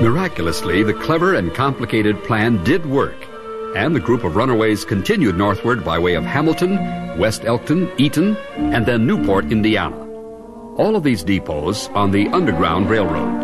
Miraculously, the clever and complicated plan did work, and the group of runaways continued northward by way of Hamilton, West Elkton, Eaton, and then Newport, Indiana. All of these depots on the Underground Railroad.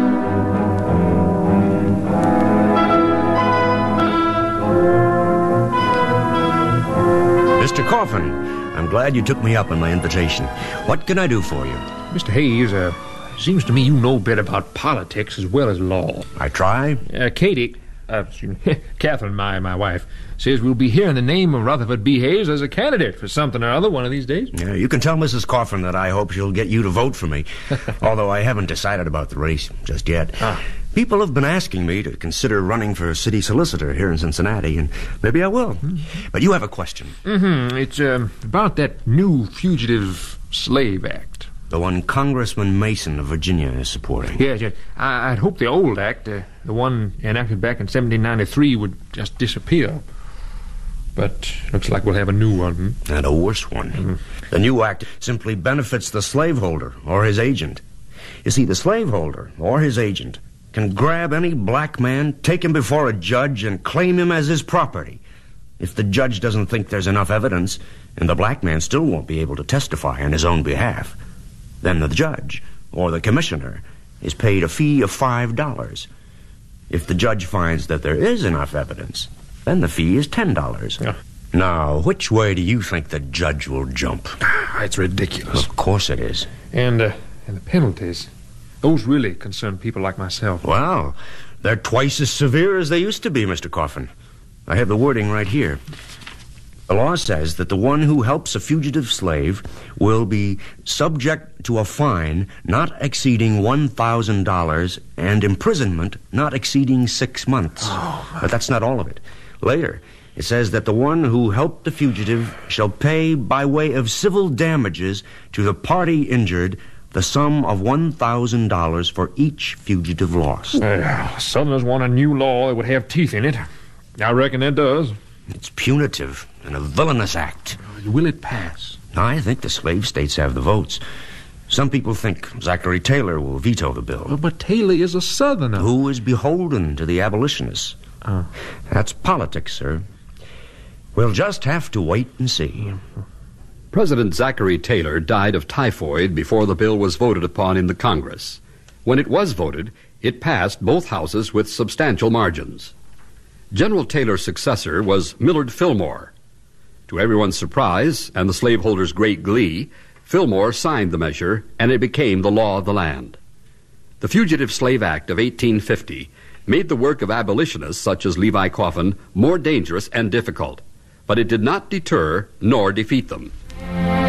Mr. Coffin, I'm glad you took me up on my invitation. What can I do for you? Mr. Hayes, seems to me you know better about politics as well as law. I try. Katie, Catherine, my wife, says we'll be hearing the name of Rutherford B. Hayes as a candidate for something or other one of these days. Yeah, you can tell Mrs. Coffin that I hope she'll get you to vote for me, although I haven't decided about the race just yet. People have been asking me to consider running for city solicitor here in Cincinnati, and maybe I will. But you have a question. It's about that new Fugitive Slave Act. The one Congressman Mason of Virginia is supporting. Yes. I'd hoped the old act, the one enacted back in 1793, would just disappear. But looks like we'll have a new one. And a worse one. The new act simply benefits the slaveholder or his agent. You see, the slaveholder or his agent can grab any black man, take him before a judge, and claim him as his property. If the judge doesn't think there's enough evidence, and the black man still won't be able to testify on his own behalf, then the judge or the commissioner is paid a fee of $5. If the judge finds that there is enough evidence, then the fee is $10. Yeah. Now, which way do you think the judge will jump? It's ridiculous. Of course it is. And the penalties, those really concern people like myself. Well, they're twice as severe as they used to be, Mr. Coffin. I have the wording right here. The law says that the one who helps a fugitive slave will be subject to a fine not exceeding $1,000 and imprisonment not exceeding 6 months. But that's not all of it. Later, it says that the one who helped the fugitive shall pay by way of civil damages to the party injured the sum of $1,000 for each fugitive lost. Southerners want a new law that would have teeth in it. I reckon it does. It's punitive and a villainous act. Will it pass? I think the slave states have the votes. Some people think Zachary Taylor will veto the bill. But Taylor is a Southerner. Who is beholden to the abolitionists. That's politics, sir. We'll just have to wait and see. President Zachary Taylor died of typhoid before the bill was voted upon in the Congress. When it was voted, it passed both houses with substantial margins. General Taylor's successor was Millard Fillmore. To everyone's surprise and the slaveholders' great glee, Fillmore signed the measure, and it became the law of the land. The Fugitive Slave Act of 1850 made the work of abolitionists such as Levi Coffin more dangerous and difficult, but it did not deter nor defeat them.